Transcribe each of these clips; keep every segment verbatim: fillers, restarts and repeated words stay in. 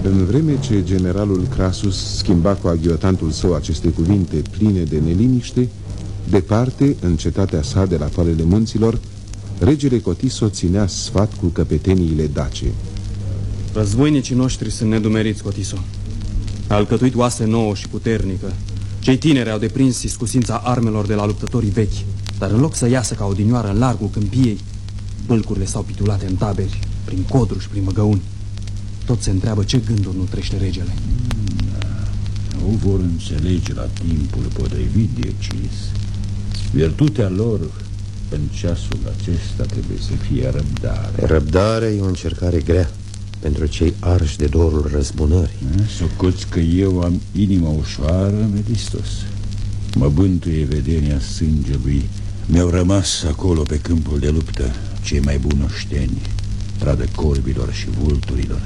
În vreme ce generalul Crasus schimba cu aghiotantul său aceste cuvinte pline de neliniște, departe, în cetatea sa de la toalele munților, regele Cotiso ținea sfat cu căpeteniile dace. Războinicii noștri sunt nedumeriți, Cotiso. A alcătuit oase nouă și puternică. Cei tineri au deprins iscusința armelor de la luptătorii vechi, dar în loc să iasă ca odinioară în largul câmpiei, bâlcurile s-au pitulate în taberi, prin codru și prin măgăuni. Tot se întreabă ce gânduri nu trește regele. Nu vor înțelege la timpul potrivit, Decilis. Virtutea lor în ceasul acesta trebuie să fie răbdare. Răbdarea e o încercare grea pentru cei arși de dorul răzbunării. Socoți că eu am inima ușoară, Medistos. Mă bântuie vedenia sângelui. Mi-au rămas acolo pe câmpul de luptă cei mai buni oșteni, pradă corbilor și vulturilor.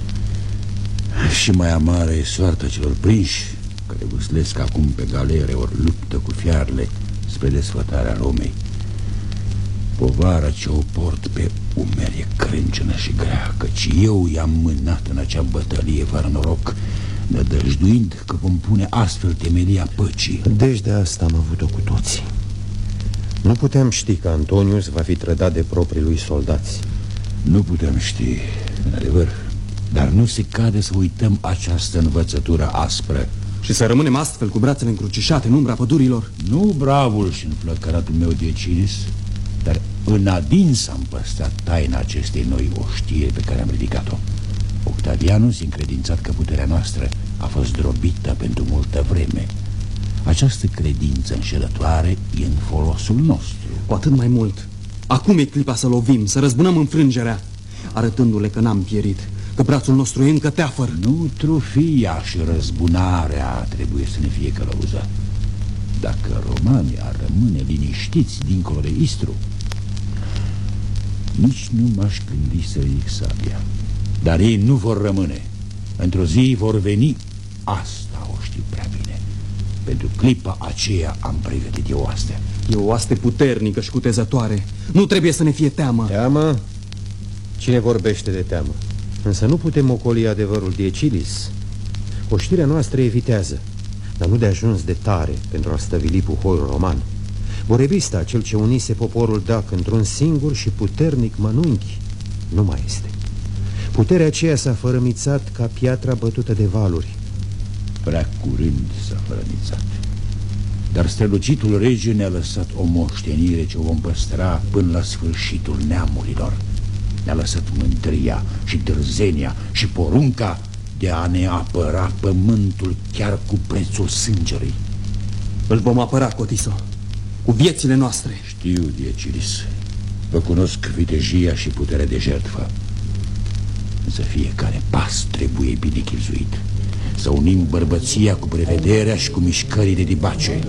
Și mai amară e soarta celor prinși, care vâslesc acum pe galere ori luptă cu fiarele spre desfătarea Romei. Povara ce o port pe umeri e crâncenă și grea, căci eu i-am mânat în acea bătălie fără noroc, nădăjduind că vom pune astfel temelia păcii. Deci de asta am avut-o cu toții. Nu puteam ști că Antonius va fi trădat de proprii lui soldați. Nu puteam ști, în adevăr, dar nu se cade să uităm această învățătură aspră și să rămânem astfel cu brațele încrucișate în umbra pădurilor. Nu bravul și înflăcăratul meu Decilis, dar în adins am păstrat taina acestei noi oștiri pe care am ridicat-o. Octavianus, încredințat că puterea noastră a fost drobită pentru multă vreme. Această credință înșelătoare e în folosul nostru. Cu atât mai mult. Acum e clipa să lovim, să răzbunăm înfrângerea, arătându-le că n-am pierit, că brațul nostru e încă teafăr. Nu trufia și răzbunarea trebuie să ne fie călăuză. Dacă romanii ar rămâne liniștiți dincolo de Istru, nici nu m-aș gândi să ridic sabia. Dar ei nu vor rămâne. Într-o zi vor veni. Asta o știu prea bine. Pentru clipa aceea am pregătit eu oastea. E o oaste puternică și cutezătoare. Nu trebuie să ne fie teamă. Teamă? Cine vorbește de teamă? Însă nu putem ocoli adevărul, Decilis. Oștirea noastră evitează, dar nu de ajuns de tare pentru a stăvili puhoiul roman. Borebista, cel ce unise poporul dac într-un singur și puternic mănunchi, nu mai este. Puterea aceea s-a fărămițat ca piatra bătută de valuri. Prea curând s-a fărămițat. Dar strălucitul rege ne-a lăsat o moștenire ce o vom păstra până la sfârșitul neamurilor. Ne-a lăsat mândria și dârzenia și porunca de a ne apăra pământul chiar cu prețul sângelui. Îl vom apăra, Cotiso, cu viețile noastre. Știu, Decilis. Vă cunosc vitejia și puterea de jertfă. Însă fiecare pas trebuie bine chilzuit. Să unim bărbăția cu prevederea și cu mișcările de bace.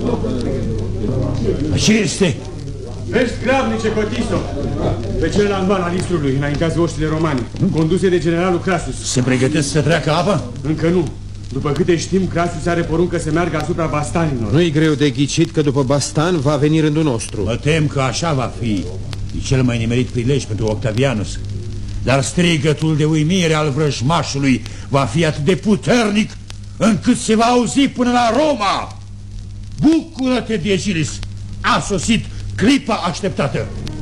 Ce este? Vezi grabnice, Cotiso, pe celălalt mal al Istrului înaintează oștile romane, conduse de generalul Crasus. Se pregătesc să treacă apă? Încă nu. După câte știm, Crasus are poruncă să meargă asupra bastanilor. Nu-i greu de ghicit că după bastan va veni rândul nostru. Mă tem că așa va fi. E cel mai nimerit prilej pentru Octavianus. Dar strigătul de uimire al vrăjmașului va fi atât de puternic încât se va auzi până la Roma. Bucură-te, Decilis! A sosit clipa așteptată.